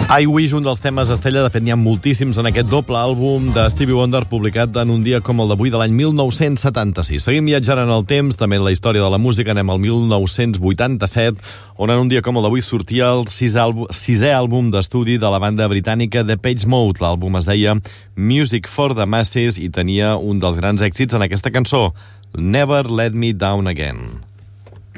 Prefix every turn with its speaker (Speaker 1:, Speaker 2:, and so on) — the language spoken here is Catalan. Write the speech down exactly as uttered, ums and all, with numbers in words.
Speaker 1: I Wish, un dels temes estrella, de fet n'hi ha moltíssims en aquest doble àlbum de Stevie Wonder publicat en un dia com el d'avui de l'any mil nou-cents setanta-sis. Seguim viatjant en el temps, també en la història de la música, anem al mil nou-cents vuitanta-set, on en un dia com el d'avui sortia el sisè àlbum, sisè àlbum d'estudi de la banda britànica Depeche Mode. L'àlbum es deia Music for the Masses i tenia un dels grans èxits en aquesta cançó, Never Let Me Down Again.